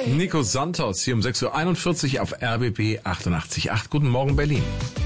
Nico Santos hier um 6.41 Uhr auf RBB 88.8. Guten Morgen, Berlin.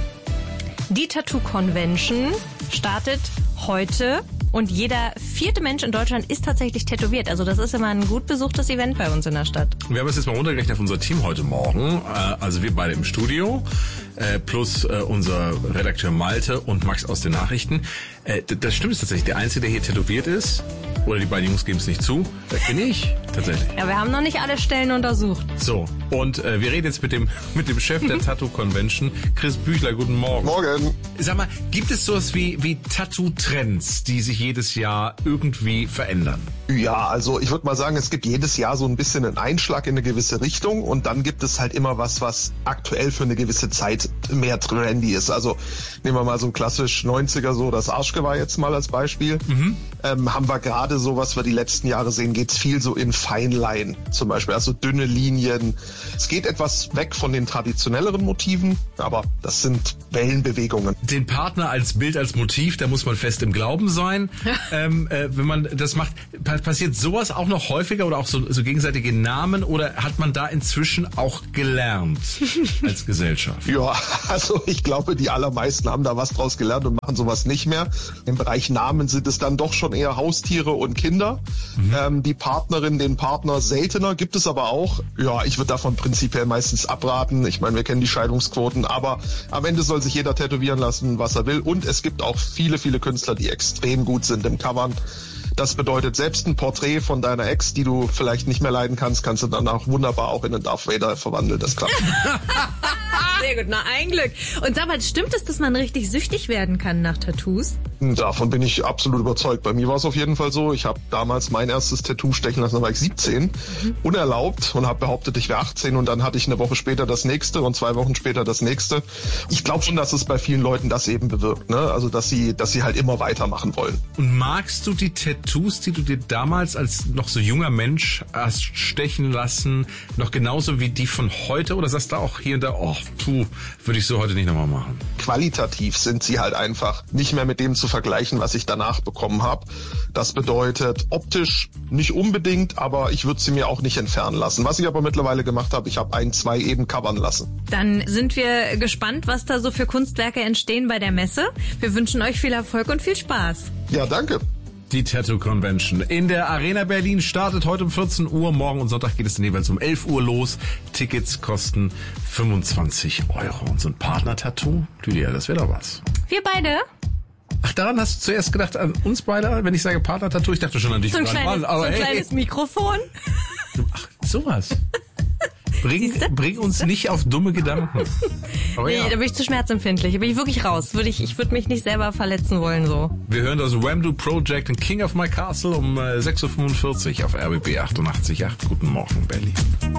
Die Tattoo Convention startet heute und jeder 4. Mensch in Deutschland ist tatsächlich tätowiert. Also das ist immer ein gut besuchtes Event bei uns in der Stadt. Wir haben es jetzt mal runtergerechnet auf unser Team heute Morgen. Also wir beide im Studio, plus unser Redakteur Malte und Max aus den Nachrichten. Das stimmt, ist tatsächlich. Der Einzige, der hier tätowiert ist, oder die beiden Jungs geben es nicht zu, bin ich tatsächlich. Ja, wir haben noch nicht alle Stellen untersucht. So, und wir reden jetzt mit dem Chef der Tattoo Convention, Chris Büchler. Guten Morgen. Morgen. Sag mal, gibt es sowas wie Tattoo-Trends, die sich jedes Jahr irgendwie verändern? Ja, also ich würde mal sagen, es gibt jedes Jahr so ein bisschen einen Einschlag in eine gewisse Richtung und dann gibt es halt immer was aktuell für eine gewisse Zeit mehr trendy ist. Also nehmen wir mal so ein klassisch 90er, so das Arschgeweih jetzt mal als Beispiel. Haben wir gerade so, was wir die letzten Jahre sehen, geht's viel so in Feinline zum Beispiel, also dünne Linien. Es geht etwas weg von den traditionelleren Motiven, aber das sind Wellenbewegungen. Den Partner als Bild, als Motiv, da muss man fest im Glauben sein. Wenn man das macht, passiert sowas auch noch häufiger oder auch so gegenseitige Namen oder hat man da inzwischen auch gelernt als Gesellschaft? Ja, also ich glaube, die allermeisten haben da was draus gelernt und machen sowas nicht mehr. Im Bereich Namen sind es dann doch schon eher Haustiere und Kinder. Die Partnerin, den Partner seltener, gibt es aber auch. Ja, ich würde davon prinzipiell meistens abraten. Ich meine, wir kennen die Scheidungsquoten, aber am Ende soll sich jeder tätowieren lassen, was er will. Und es gibt auch viele, viele Künstler, die extrem gut sind im Covern. Das bedeutet, selbst ein Porträt von deiner Ex, die du vielleicht nicht mehr leiden kannst du dann auch wunderbar auch in einen Darth Vader verwandeln. Das klappt. Sehr gut, na ein Glück. Und sag mal, stimmt es, dass man richtig süchtig werden kann nach Tattoos? Davon bin ich absolut überzeugt. Bei mir war es auf jeden Fall so. Ich habe damals mein erstes Tattoo stechen lassen, da war ich 17, unerlaubt und habe behauptet, ich wäre 18 und dann hatte ich eine Woche später das nächste und 2 Wochen später das nächste. Ich glaube schon, dass es bei vielen Leuten das eben bewirkt, ne? Also dass sie halt immer weitermachen wollen. Und magst du die Tattoos, die du dir damals als noch so junger Mensch hast stechen lassen, noch genauso wie die von heute? Oder sagst du auch hier und da, würde ich so heute nicht nochmal machen? Qualitativ sind sie halt einfach nicht mehr mit dem zu vergleichen, was ich danach bekommen habe. Das bedeutet optisch nicht unbedingt, aber ich würde sie mir auch nicht entfernen lassen. Was ich aber mittlerweile gemacht habe, ich habe 2 eben covern lassen. Dann sind wir gespannt, was da so für Kunstwerke entstehen bei der Messe. Wir wünschen euch viel Erfolg und viel Spaß. Ja, danke. Die Tattoo Convention in der Arena Berlin startet heute um 14 Uhr. Morgen und Sonntag geht es dann jeweils um 11 Uhr los. Tickets kosten 25 €. Und so ein Partner-Tattoo, Lydia, das wäre doch was. Wir beide? Ach, daran hast du zuerst gedacht, an uns beide, wenn ich sage Partner-Tattoo? Ich dachte schon an dich. So ein kleines Mikrofon? Ach, sowas. Bring uns nicht auf dumme Gedanken. Aber nee, ja. da bin ich zu schmerzempfindlich. Da bin ich wirklich raus. Ich würde mich nicht selber verletzen wollen, so. Wir hören das Wham-Do Project und King of My Castle um 6.45 Uhr auf RBB 88.8. Guten Morgen, Berlin.